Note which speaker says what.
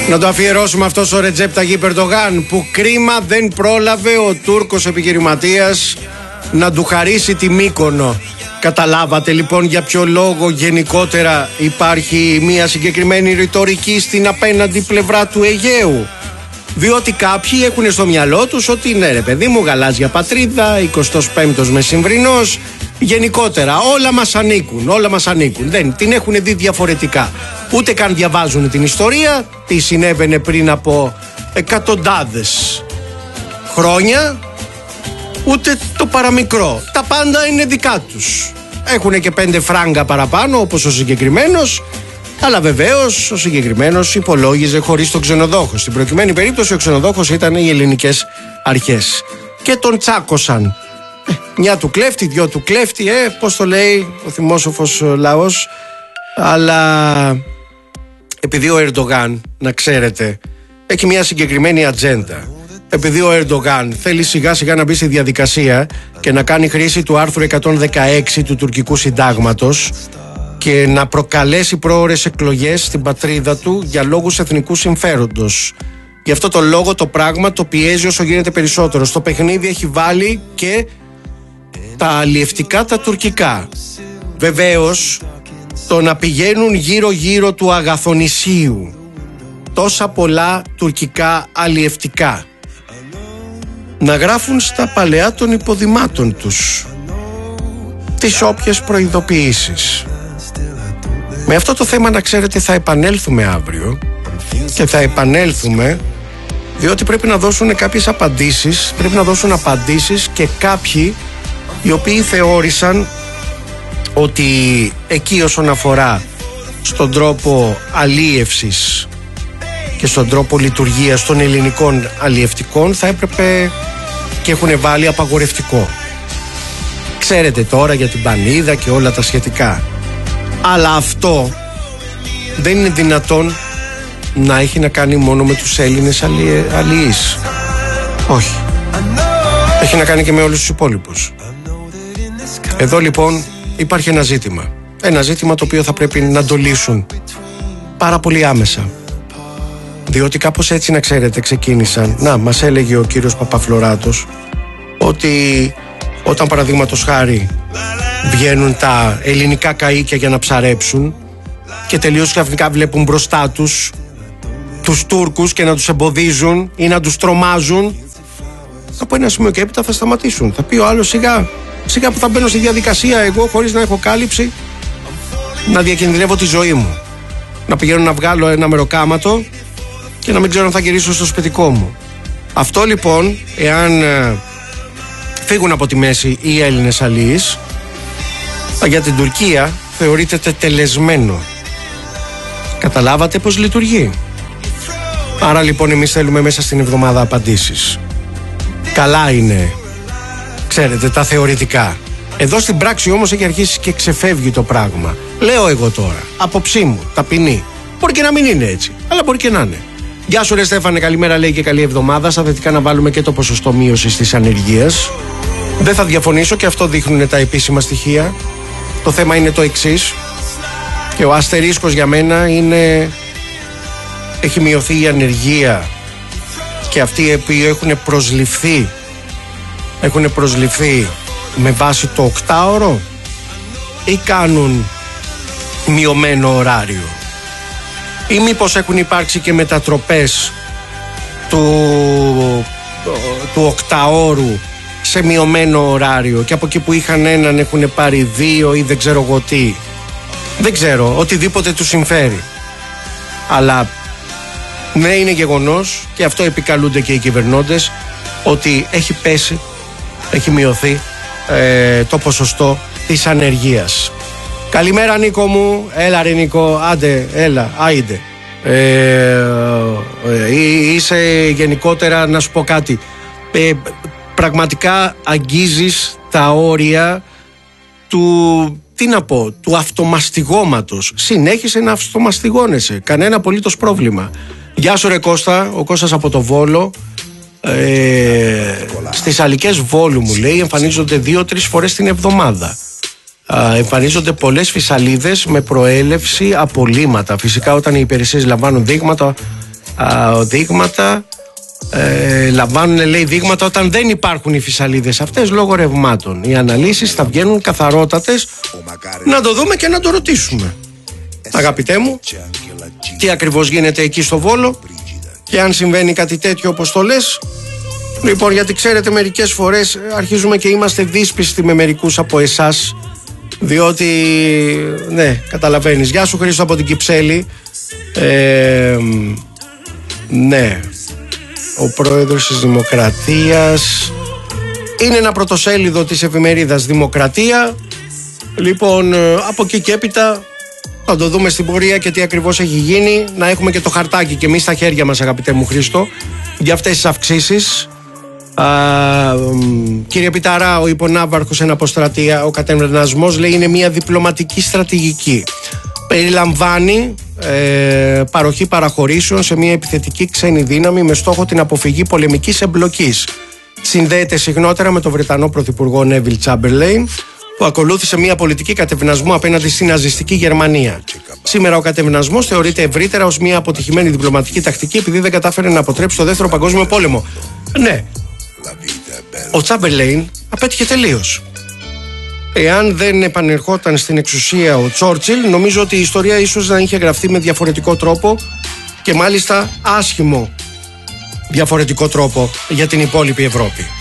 Speaker 1: Να το αφιερώσουμε αυτό στο Ρετζέπ Ταγίπ Ερντογάν, που κρίμα δεν πρόλαβε ο Τούρκος επιχειρηματίας να του χαρίσει τη Μύκονο. Καταλάβατε λοιπόν για ποιο λόγο γενικότερα υπάρχει μια συγκεκριμένη ρητορική στην απέναντι πλευρά του Αιγαίου? Διότι κάποιοι έχουν στο μυαλό τους ότι ναι ρε παιδί μου, γαλάζια πατρίδα, 25ος Μεσημβρινός, γενικότερα όλα μας ανήκουν, όλα μας ανήκουν. Δεν την έχουν δει διαφορετικά. Ούτε καν διαβάζουν την ιστορία, τι συνέβαινε πριν από εκατοντάδες χρόνια, ούτε το παραμικρό. Τα πάντα είναι δικά τους. Έχουν και 5 φράγκα παραπάνω, όπως ο συγκεκριμένος, αλλά βεβαίως ο συγκεκριμένος υπολόγιζε χωρίς τον ξενοδόχο. Στην προκειμένη περίπτωση ο ξενοδόχος ήταν οι ελληνικές αρχές. Και τον τσάκωσαν. Μια του κλέφτη, δυο του κλέφτη, πώς το λέει ο θυμόσοφος λαός. Αλλά επειδή ο Ερντογάν, να ξέρετε, έχει μια συγκεκριμένη ατζέντα, επειδή ο Ερντογάν θέλει σιγά σιγά να μπει στη διαδικασία και να κάνει χρήση του άρθρου 116 του τουρκικού συντάγματος και να προκαλέσει πρόωρες εκλογές στην πατρίδα του για λόγους εθνικού συμφέροντος. Γι' αυτό το λόγο το πράγμα το πιέζει όσο γίνεται περισσότερο. Στο παιχνίδι έχει βάλει και τα αλλιευτικά τα τουρκικά. Βεβαίως, το να πηγαίνουν γύρω-γύρω του Αγαθονησίου τόσα πολλά τουρκικά αλλιευτικά, να γράφουν στα παλαιά των υποδημάτων τους τις όποιες προειδοποιήσεις. Με αυτό το θέμα, να ξέρετε, θα επανέλθουμε αύριο και θα επανέλθουμε διότι πρέπει να δώσουν κάποιες απαντήσεις, πρέπει να δώσουν απαντήσεις και κάποιοι οι οποίοι θεώρησαν ότι εκεί όσον αφορά στον τρόπο αλίευσης και στον τρόπο λειτουργίας των ελληνικών αλλιευτικών θα έπρεπε και έχουν βάλει απαγορευτικό. Ξέρετε τώρα για την πανίδα και όλα τα σχετικά. Αλλά αυτό δεν είναι δυνατόν να έχει να κάνει μόνο με τους Έλληνες αλλιείς. Όχι. Έχει να κάνει και με όλους τους υπόλοιπους. Εδώ λοιπόν υπάρχει ένα ζήτημα. Ένα ζήτημα το οποίο θα πρέπει να το λύσουν πάρα πολύ άμεσα. Διότι κάπως έτσι, να ξέρετε, ξεκίνησαν. Να, μας έλεγε ο κύριος Παπαφλωράτος ότι όταν παραδείγματος χάρη βγαίνουν τα ελληνικά καΐκια για να ψαρέψουν και τελείως ξαφνικά βλέπουν μπροστά τους τους Τούρκους και να τους εμποδίζουν ή να τους τρομάζουν, από ένα σημείο και έπειτα θα σταματήσουν. Θα πει ο άλλος σιγά που θα μπαίνω στη διαδικασία εγώ χωρίς να έχω κάλυψη να διακινδυνεύω τη ζωή μου, να πηγαίνω να βγάλω ένα μεροκάματο και να μην ξέρω αν θα γυρίσω στο σπιτικό μου. Αυτό λοιπόν, εάν φύγουν από τη μέση οι Έλληνες αλλιείς, για την Τουρκία θεωρείται τετελεσμένο. Καταλάβατε πως λειτουργεί? Άρα λοιπόν εμείς θέλουμε μέσα στην εβδομάδα απαντήσεις. Καλά είναι, ξέρετε, τα θεωρητικά. Εδώ στην πράξη όμως έχει αρχίσει και ξεφεύγει το πράγμα. Λέω εγώ τώρα, απόψή μου, ταπεινή. Μπορεί και να μην είναι έτσι, αλλά μπορεί και να είναι. Γεια σου ρε Στέφανε, καλημέρα λέει και καλή εβδομάδα. Στα θετικά να βάλουμε και το ποσοστό μείωσης της ανεργίας. Δεν θα διαφωνήσω και αυτό δείχνουν τα επίσημα στοιχεία. Το θέμα είναι το εξής. Και ο αστερίσκος για μένα είναι, έχει μειωθεί η ανεργία και αυτοί οι οποίοι έχουν προσληφθεί με βάση το 8ωρο ή κάνουν μειωμένο ωράριο, ή μήπως έχουν υπάρξει και μετατροπές του 8ωρου σε μειωμένο ωράριο και από εκεί που είχαν έναν έχουν πάρει 2 ή δεν ξέρω εγώ τι. Δεν ξέρω, οτιδήποτε τους συμφέρει. Αλλά ναι, είναι γεγονός και αυτό επικαλούνται και οι κυβερνώντες, ότι έχει πέσει, έχει μειωθεί το ποσοστό της ανεργίας. Καλημέρα Νίκο μου, έλα ρε Νίκο, άντε, έλα, άιντε. Είσαι γενικότερα, να σου πω κάτι, πραγματικά αγγίζεις τα όρια του, τι να πω, του αυτομαστιγώματος. Συνέχισε να αυτομαστιγώνεσαι, κανένα απολύτως πρόβλημα. Γεια σου ρε Κώστα, ο Κώστας από το Βόλο. Στις αλικές Βόλου μου λέει εμφανίζονται 2-3 φορές την εβδομάδα. Εμφανίζονται πολλές φυσαλίδες με προέλευση απολύματα. Φυσικά όταν οι υπηρεσίες λαμβάνουν δείγματα δείγματα. Λαμβάνουν, λέει, δείγματα όταν δεν υπάρχουν οι φυσαλίδες αυτές λόγω ρευμάτων. Οι αναλύσεις θα βγαίνουν καθαρότατες. Να το δούμε και να το ρωτήσουμε. Αγαπητέ μου, τι ακριβώς γίνεται εκεί στο Βόλο και αν συμβαίνει κάτι τέτοιο όπως το λες. Λοιπόν, γιατί ξέρετε, μερικές φορές αρχίζουμε και είμαστε δύσπιστοι με μερικούς από εσάς, διότι, ναι, καταλαβαίνεις. Γεια σου Χρήστο από την Κυψέλη. Ναι, ο πρόεδρος της Δημοκρατίας είναι ένα πρωτοσέλιδο της εφημερίδας Δημοκρατία. Λοιπόν, από εκεί και έπειτα θα το δούμε στην πορεία και τι ακριβώς έχει γίνει. Να έχουμε και το χαρτάκι και εμείς στα χέρια μας, αγαπητέ μου Χρήστο, για αυτές τις αυξήσεις. Κύριε Πιταρά, ο υπονάβαρχος εν αποστρατεία, ο κατεμβρασμός, λέει, είναι μια διπλωματική στρατηγική. Περιλαμβάνει παροχή παραχωρήσεων σε μια επιθετική ξένη δύναμη με στόχο την αποφυγή πολεμικής εμπλοκής. Συνδέεται συχνότερα με τον Βρετανό Πρωθυπουργό Νέβιλ Τσάμπερλεϊν, που ακολούθησε μια πολιτική κατευνασμού απέναντι στην ναζιστική Γερμανία. Σήμερα ο κατευνασμός θεωρείται ευρύτερα ως μια αποτυχημένη διπλωματική τακτική επειδή δεν κατάφερε να αποτρέψει το Δεύτερο Παγκόσμιο Πόλεμο. Ναι, ο Τσάμπερλεϊν απέτυχε τελείως. Εάν δεν επανερχόταν στην εξουσία ο Τσόρτσιλ, νομίζω ότι η ιστορία ίσως να είχε γραφτεί με διαφορετικό τρόπο και μάλιστα άσχημο διαφορετικό τρόπο για την υπόλοιπη Ευρώπη.